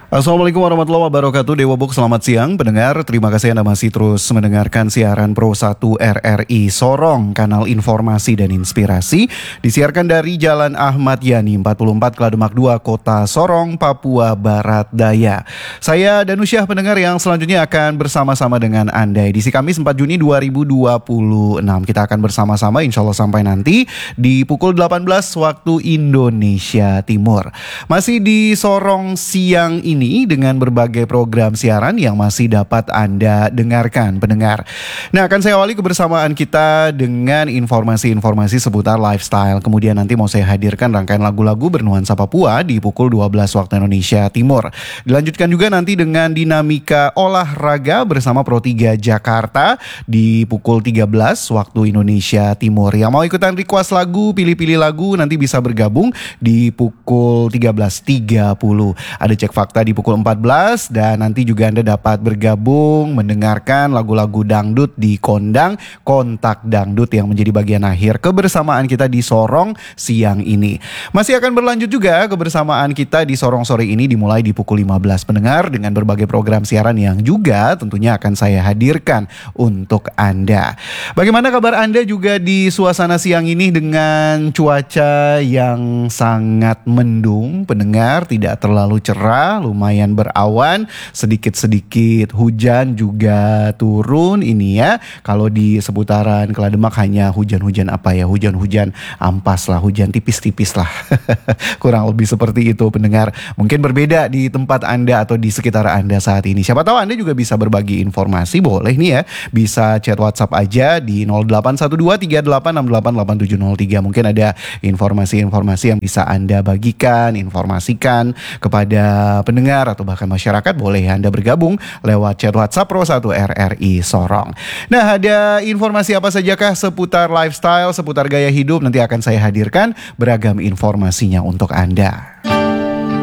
Assalamualaikum warahmatullahi wabarakatuh. Dewa Book, selamat siang pendengar. Terima kasih Anda masih terus mendengarkan siaran Pro 1 RRI Sorong, kanal informasi dan inspirasi. Disiarkan dari Jalan Ahmad Yani 44 Klademak 2, Kota Sorong, Papua Barat Daya. Saya Danusyah, pendengar yang selanjutnya akan bersama-sama dengan Anda. Edisi Kamis 4 Juni 2026. Kita akan bersama-sama insya Allah sampai nanti di pukul 18 waktu Indonesia Timur. Masih di Sorong siang ini dengan berbagai program siaran yang masih dapat Anda dengarkan, pendengar. Nah, akan saya awali kebersamaan kita dengan informasi-informasi seputar lifestyle. Kemudian nanti mau saya hadirkan rangkaian lagu-lagu bernuansa Papua di pukul 12 waktu Indonesia Timur. Dilanjutkan juga nanti dengan dinamika olahraga bersama Pro 3 Jakarta di pukul 13 waktu Indonesia Timur. Yang mau ikutan request lagu, pilih-pilih lagu, nanti bisa bergabung di pukul 13.30. Ada cek fakta di pukul 14 dan nanti juga Anda dapat bergabung mendengarkan lagu-lagu dangdut di Kondang Kontak Dangdut yang menjadi bagian akhir kebersamaan kita di Sorong siang ini. Masih akan berlanjut juga kebersamaan kita di Sorong sore ini dimulai di pukul 15, pendengar, dengan berbagai program siaran yang juga tentunya akan saya hadirkan untuk Anda. Bagaimana kabar Anda juga di suasana siang ini dengan cuaca yang sangat mendung, pendengar, tidak terlalu cerah, lumayan berawan, sedikit-sedikit hujan juga turun ini ya. Kalau di seputaran Klademak hanya hujan-hujan apa ya, hujan-hujan ampas lah, hujan tipis-tipis lah. Kurang lebih seperti itu, pendengar. Mungkin berbeda di tempat Anda atau di sekitar Anda saat ini. Siapa tahu Anda juga bisa berbagi informasi, boleh nih ya. Bisa chat WhatsApp aja di 081238688703. Mungkin ada informasi-informasi yang bisa Anda bagikan, informasikan kepada pendengar atau bahkan masyarakat. Boleh Anda bergabung lewat chat WhatsApp Pro 1 RRI Sorong. Nah, ada informasi apa sajakah seputar lifestyle, seputar gaya hidup, nanti akan saya hadirkan beragam informasinya untuk Anda.